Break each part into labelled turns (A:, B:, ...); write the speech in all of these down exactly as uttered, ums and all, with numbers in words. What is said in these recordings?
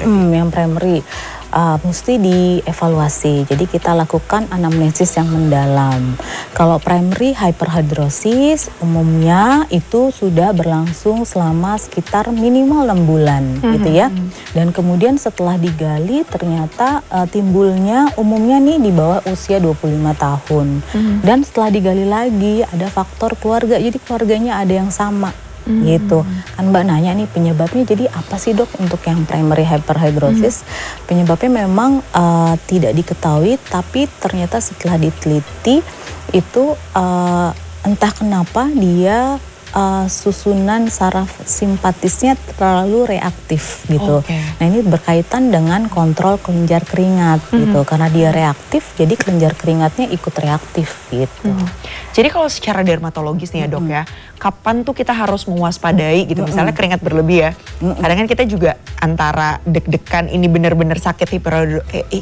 A: Mm-mm, yang primary uh, mesti dievaluasi. Jadi kita lakukan anamnesis yang mendalam. Kalau primary hyperhidrosis umumnya itu sudah berlangsung selama sekitar minimal enam bulan mm-hmm. gitu ya. Dan kemudian setelah digali ternyata uh, timbulnya umumnya nih di bawah usia dua puluh lima tahun. Mm-hmm. Dan setelah digali lagi ada faktor keluarga. Jadi keluarganya ada yang sama. Hmm. Gitu kan Mbak nanya nih penyebabnya, jadi apa sih dok untuk yang primary hyperhidrosis? Hmm. Penyebabnya memang uh, tidak diketahui, tapi ternyata setelah diteliti itu uh, entah kenapa dia uh, susunan saraf simpatisnya terlalu reaktif gitu. Okay. Nah ini berkaitan dengan kontrol kelenjar keringat hmm. gitu, karena dia reaktif jadi kelenjar keringatnya ikut reaktif gitu. Hmm.
B: Jadi kalau secara dermatologis nih ya dok ya, kapan tuh kita harus mewaspadai gitu, misalnya keringat berlebih ya. Kadang kan kita juga antara deg-degan ini benar-benar sakit hiper, eh,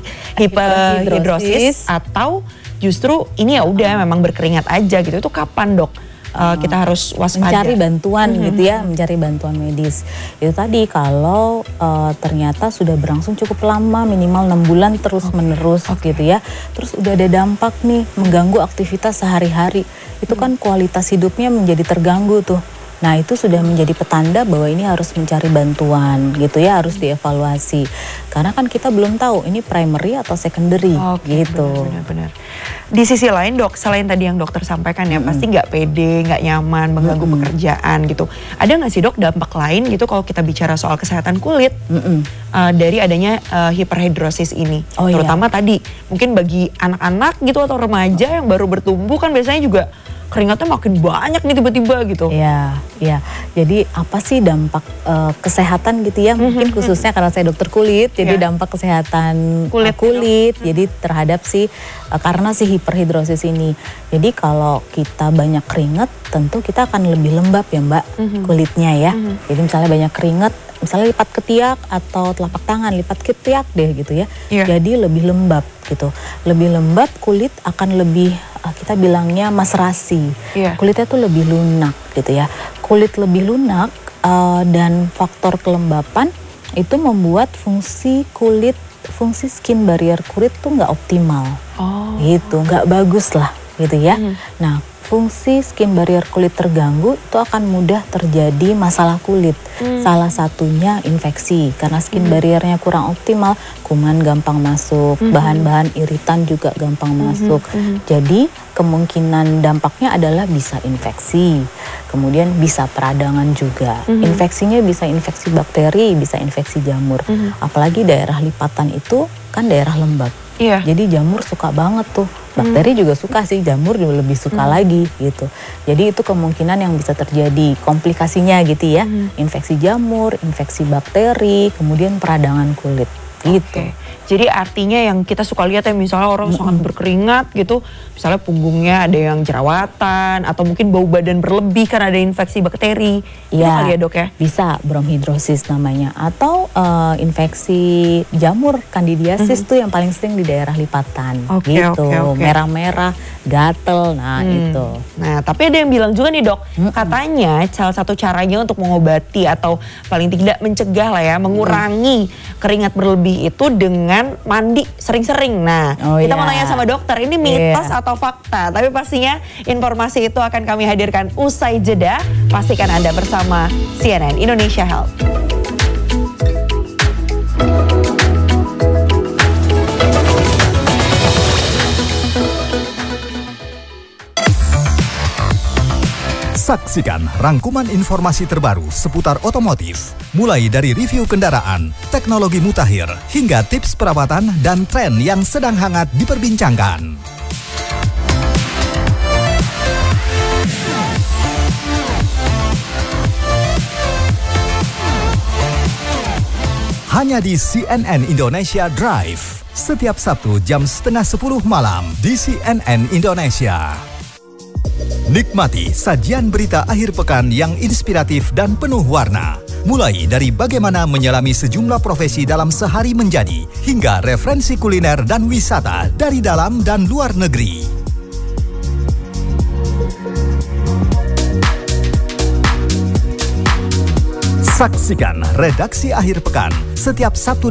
B: hiperhidrosis atau justru ini ya udah memang berkeringat aja gitu. Itu kapan dok? Uh, kita harus waspada.
A: Mencari bantuan mm-hmm. gitu ya, mencari bantuan medis. Itu tadi kalau uh, ternyata sudah berlangsung cukup lama, minimal enam bulan terus okay. menerus okay. gitu ya. Terus udah ada dampak nih, mengganggu aktivitas sehari-hari. Itu kan kualitas hidupnya menjadi terganggu tuh. Nah itu sudah menjadi petanda bahwa ini harus mencari bantuan gitu ya, harus dievaluasi. Karena kan kita belum tahu ini primary atau secondary okay, gitu.
B: Benar-benar. Di sisi lain dok, selain tadi yang dokter sampaikan ya, mm-hmm. pasti nggak pede, nggak nyaman, mengganggu mm-hmm. pekerjaan gitu. Ada nggak sih dok dampak lain gitu kalau kita bicara soal kesehatan kulit mm-hmm. uh, dari adanya uh, hiperhidrosis ini? Oh, terutama iya. tadi mungkin bagi anak-anak gitu atau remaja yang baru bertumbuh kan biasanya juga keringatnya makin banyak nih tiba-tiba gitu.
A: Iya, iya. Jadi apa sih dampak uh, kesehatan gitu ya? Mungkin khususnya karena saya dokter kulit, jadi yeah. dampak kesehatan kulit, uh, kulit ya, jadi terhadap si uh, karena si hiperhidrosis ini. Jadi kalau kita banyak keringat, tentu kita akan lebih lembab ya Mbak mm-hmm. kulitnya ya. Mm-hmm. Jadi misalnya banyak keringat, misalnya lipat ketiak atau telapak tangan, lipat ketiak deh gitu ya. Yeah. Jadi lebih lembab gitu. Lebih lembab, kulit akan lebih kita bilangnya maserasi, yeah. kulitnya tuh lebih lunak gitu ya. Kulit lebih lunak uh, dan faktor kelembapan itu membuat fungsi kulit, fungsi skin barrier kulit tuh nggak optimal, oh. gitu, nggak bagus lah gitu ya. Mm. Nah fungsi skin barrier kulit terganggu itu akan mudah terjadi masalah kulit. Hmm. Salah satunya infeksi karena skin hmm. barriernya kurang optimal, kuman gampang masuk, hmm. bahan-bahan iritan juga gampang hmm. masuk. Hmm. Jadi kemungkinan dampaknya adalah bisa infeksi, kemudian bisa peradangan juga. Hmm. Infeksinya bisa infeksi bakteri, bisa infeksi jamur. Hmm. Apalagi daerah lipatan itu kan daerah lembab. Iya. Jadi jamur suka banget tuh. Bakteri hmm. juga suka sih, jamur juga lebih suka hmm. lagi gitu. Jadi itu kemungkinan yang bisa terjadi komplikasinya gitu ya. Hmm. Infeksi jamur, infeksi bakteri, kemudian peradangan kulit gitu.
B: Okay. Jadi artinya yang kita suka lihat ya misalnya orang mm-hmm. sangat berkeringat gitu, misalnya punggungnya ada yang jerawatan atau mungkin bau badan berlebih karena ada infeksi bakteri.
A: Iya,
B: ya dok ya?
A: Bisa bronkhidrosis namanya atau uh, infeksi jamur kandidiasis mm-hmm. tuh yang paling sering di daerah lipatan okay, gitu. Okay, okay. Merah-merah, gatel, nah hmm. itu.
B: Nah tapi ada yang bilang juga nih dok, mm-hmm. katanya salah satu caranya untuk mengobati atau paling tidak mencegah lah ya, mengurangi mm-hmm. keringat berlebih itu dengan mandi sering-sering. Nah, oh, kita yeah. mau nanya sama dokter, ini mitos yeah. atau fakta? Tapi pastinya informasi itu akan kami hadirkan usai jeda. Pastikan Anda bersama C N N Indonesia Health.
C: Saksikan rangkuman informasi terbaru seputar otomotif, mulai dari review kendaraan, teknologi mutakhir, hingga tips perawatan dan tren yang sedang hangat diperbincangkan. Hanya di C N N Indonesia Drive, setiap Sabtu jam setengah sepuluh malam di C N N Indonesia. Nikmati sajian berita akhir pekan yang inspiratif dan penuh warna. Mulai dari bagaimana menyelami sejumlah profesi dalam sehari menjadi, hingga referensi kuliner dan wisata dari dalam dan luar negeri. Saksikan redaksi akhir pekan setiap Sabtu